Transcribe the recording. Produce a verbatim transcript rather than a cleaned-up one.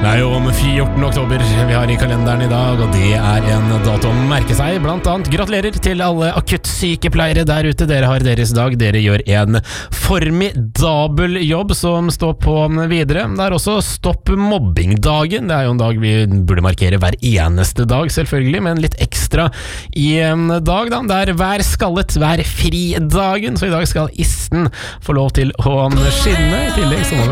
Det er jo om fjortende oktober vi har i kalenderen i dag, og det er en dato å merke seg. Blant annet gratulerer til alle akuttsykepleiere der ute. Dere har deres dag. Dere gjør en formidabel jobb som står på videre. Det er også stopp mobbingdagen. Det er jo en dag vi burde markere hver eneste dag, selvfølgelig, men litt ekstra i en dag da. Det er hver skallet, hver fridagen, så i dag skal isten få lov til å skinne. I tillegg så må vi